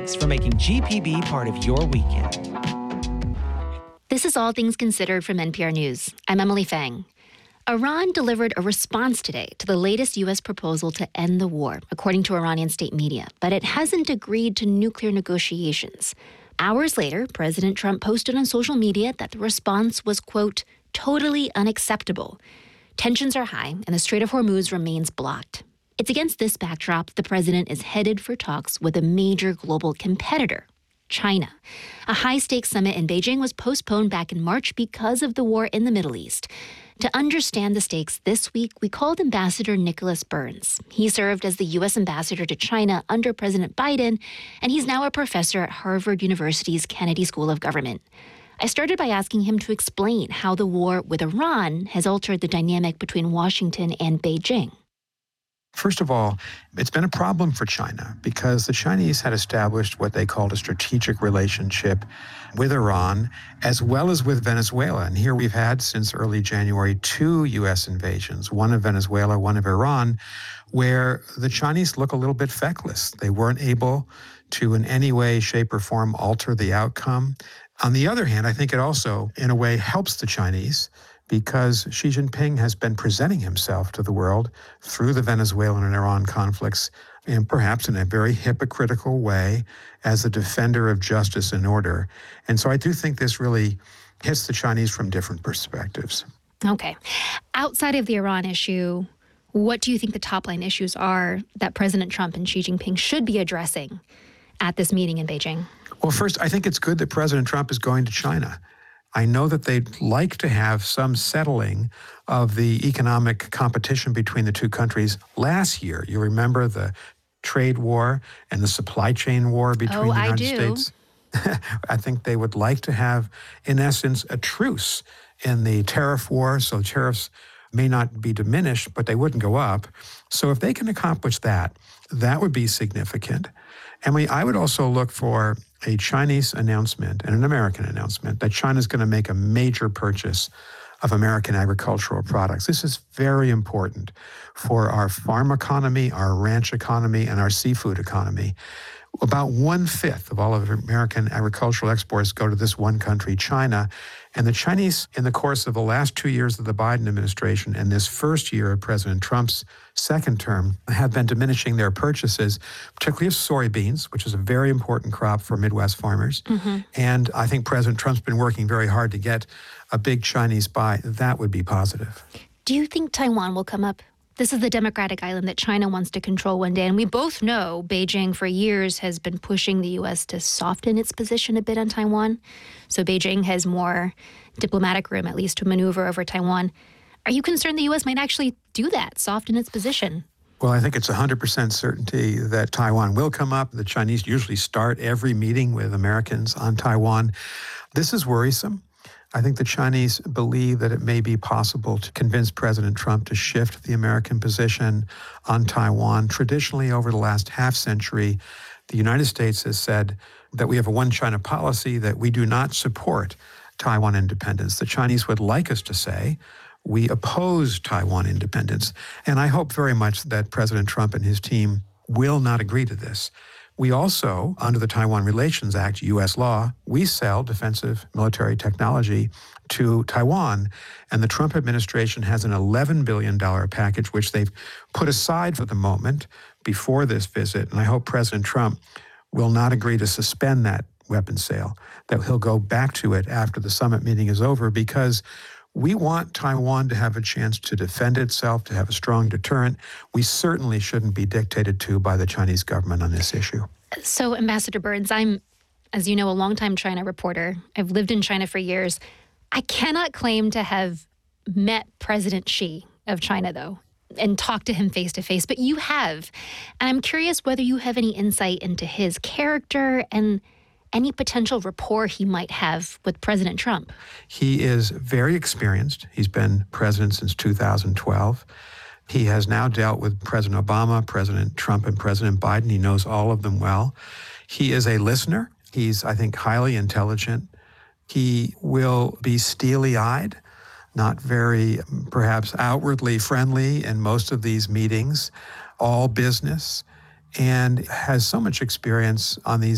Thanks for making GPB part of your weekend. This is All Things Considered from NPR News. I'm Emily Fang. Iran delivered a response today to the latest U.S. proposal to end the war, according to Iranian state media, but it hasn't agreed to nuclear negotiations. Hours later, President Trump posted on social media that the response was, quote, totally unacceptable. Tensions are high, and the Strait of Hormuz remains blocked. It's against this backdrop the president is headed for talks with a major global competitor, China. A high-stakes summit in Beijing was postponed back in March because of the war in the Middle East. To understand the stakes this week, we called Ambassador Nicholas Burns. He served as the U.S. ambassador to China under President Biden, and he's now a professor at Harvard University's Kennedy School of Government. I started by asking him to explain how the war with Iran has altered the dynamic between Washington and Beijing. First of all, it's been a problem for China because the Chinese had established what they called a strategic relationship with Iran as well as with Venezuela. And here we've had since early January 2 U.S. invasions, one of Venezuela, one of Iran, where the Chinese look a little bit feckless. They weren't able to in any way, shape, or form alter the outcome. On the other hand, I think it also, in a way, helps the Chinese because Xi Jinping has been presenting himself to the world through the Venezuelan and Iran conflicts, and perhaps in a very hypocritical way, as a defender of justice and order. And so I do think this really hits the Chinese from different perspectives. Okay. Outside of the Iran issue, what do you think the top-line issues are that President Trump and Xi Jinping should be addressing at this meeting in Beijing? Well, first, I think it's good that President Trump is going to China. I know that they'd like to have some settling of the economic competition between the two countries. Last year, you remember the trade war and the supply chain war between the United States? I think they would like to have, in essence, a truce in the tariff war, so tariffs may not be diminished, but they wouldn't go up. So if they can accomplish that, that would be significant. And I would also look for a Chinese announcement and an American announcement that China's going to make a major purchase of American agricultural products. This is very important for our farm economy, our ranch economy, and our seafood economy. About 1/5 of all of American agricultural exports go to this one country, China. And the Chinese, in the course of the last 2 years of the Biden administration and this first year of President Trump's second term, have been diminishing their purchases, particularly of soybeans, which is a very important crop for Midwest farmers. Mm-hmm. And I think President Trump's been working very hard to get a big Chinese buy. That would be positive. Do you think Taiwan will come up? This is the democratic island that China wants to control one day. And we both know Beijing for years has been pushing the U.S. to soften its position a bit on Taiwan. So Beijing has more diplomatic room, at least, to maneuver over Taiwan. Are you concerned the U.S. might actually do that, soften its position? Well, I think it's 100% certainty that Taiwan will come up. The Chinese usually start every meeting with Americans on Taiwan. This is worrisome. I think the Chinese believe that it may be possible to convince President Trump to shift the American position on Taiwan. Traditionally, over the last half century, the United States has said that we have a one-China policy, that we do not support Taiwan independence. The Chinese would like us to say we oppose Taiwan independence. And I hope very much that President Trump and his team will not agree to this. We also, under the Taiwan Relations Act, U.S. law, we sell defensive military technology to Taiwan. And the Trump administration has an $11 billion package, which they've put aside for the moment before this visit. And I hope President Trump will not agree to suspend that weapons sale, that he'll go back to it after the summit meeting is over, because we want Taiwan to have a chance to defend itself, to have a strong deterrent. We certainly shouldn't be dictated to by the Chinese government on this issue. So, Ambassador Burns, I'm, as you know, a longtime China reporter. I've lived in China for years. I cannot claim to have met President Xi of China, though, and talked to him face to face, but you have. And I'm curious whether you have any insight into his character and any potential rapport he might have with President Trump. He is very experienced. He's been president since 2012. He has now dealt with President Obama, President Trump, and President Biden. He knows all of them well. He is a listener. He's, I think, highly intelligent. He will be steely-eyed, not very, perhaps, outwardly friendly in most of these meetings, all business, and has so much experience on these